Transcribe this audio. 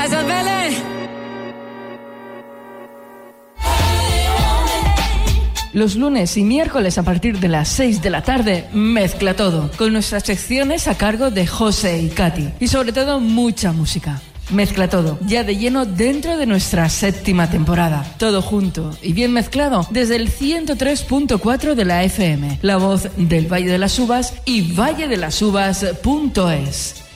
Los lunes y miércoles a partir de las 6 de la tarde, Mezcla Todo, con nuestras secciones a cargo de José y Katy. Y sobre todo, mucha música. Mezcla Todo, ya de lleno dentro de nuestra 7ª temporada. Todo junto y bien mezclado desde el 103.4 de la FM. La voz del Valle de las Uvas y valledelasuvas.es.